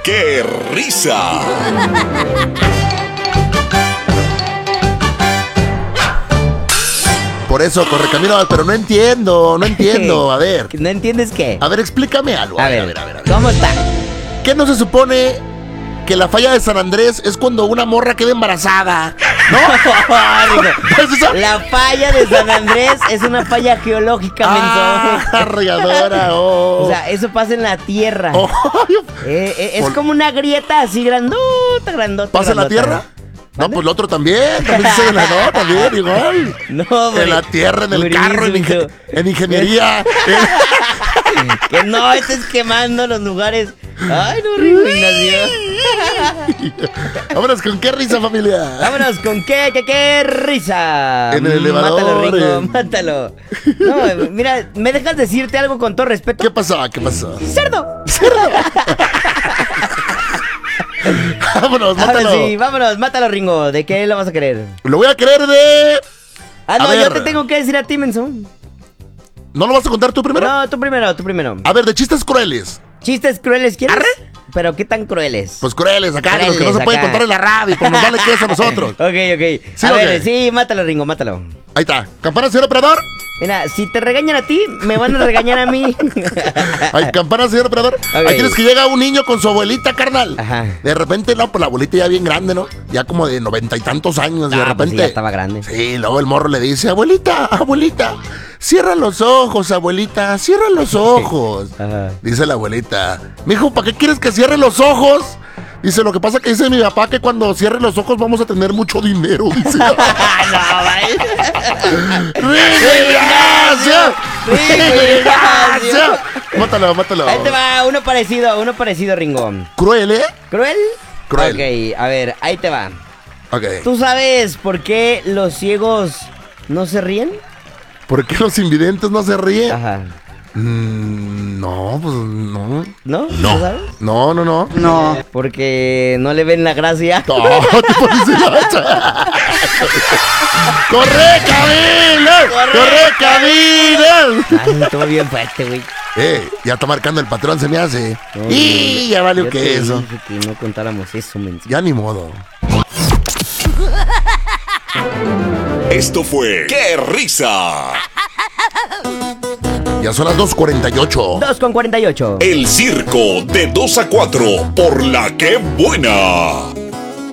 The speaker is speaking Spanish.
¡Qué risa! Por eso, Correcamino, pero no entiendo. A ver. ¿No entiendes qué? A ver, explícame algo. A ver, ¿cómo está? ¿Qué no se supone que la falla de San Andrés es cuando una morra queda embarazada? ¿No? ¿Es eso? La falla de San Andrés es una falla geológica, menso. Regadora, O sea, eso pasa en la tierra. Es como una grieta así grandota. ¿Pasa en la tierra? No, pues lo otro también dice en la no, también, igual. No, en la tierra, en el carro, en ingeniería. Que no estés quemando los lugares. Ay, no, Ringo Ignacio. Vámonos con qué risa, familia. Vámonos con qué risa. En el elevador. Mátalo, Ringo, mátalo. No, mira, ¿me dejas decirte algo con todo respeto? ¿Qué pasó? ¡Cerdo! Vámonos, mátalo. Ahora sí, vámonos, mátalo, Ringo. ¿De qué lo vas a querer? Lo voy a querer de... No, yo te tengo que decir a ti, menso. ¿No lo vas a contar tú primero? No, tú primero. A ver, de chistes crueles. ¿Chistes crueles quieres? ¿Arre? ¿Pero qué tan crueles? Pues crueles, acá, de los que no se pueden contar en la radio, pues nos vale queso a nosotros. Ok. ¿Sí a o ver, qué? sí, mátalo, Ringo, mátalo. Ahí está. Campana, señor operador. Mira, si te regañan a ti, me van a regañar a mí. Ay, campana, señor operador. Ok. Ahí tienes que llega un niño con su abuelita, carnal. Ajá. De repente, no, pues la abuelita ya bien grande, ¿no? Ya como de 90 y tantos años, de Pues repente. sí, ya estaba grande. Sí, luego el morro le dice, abuelita, cierra los ojos, abuelita, cierra los ojos. Ajá. Dice la abuelita, mijo, ¿para qué quieres que cierre los ojos? Dice, lo que pasa que dice mi papá que cuando cierre los ojos vamos a tener mucho dinero, dice. No, vaya. ¡Gracias! Mátalo. Ahí te va, uno parecido, Ringo. ¿Cruel, eh? ¿Cruel? Cruel. Ok, a ver, ahí te va. Ok. ¿Tú sabes por qué los ciegos no se ríen? ¿Por qué los invidentes no se ríen? Ajá. No, pues no. ¿No? ¿No sabes? No. No. Porque no le ven la gracia. No, te pones gacha. ¡Corre, Camilo! Ay, estuvo bien fuerte, güey. Ya está marcando el patrón, se me hace. No, Y ya valió que eso. Dije que no contáramos eso, men. Ya ni modo. Esto fue ¡Qué risa! Ya son las 2:48. 2:48. El circo de 2 a 4 por la que buena.